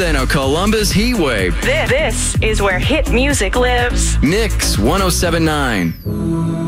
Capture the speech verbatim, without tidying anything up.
than a Columbus heat wave. This, this is where hit music lives. Mix one oh seven point nine.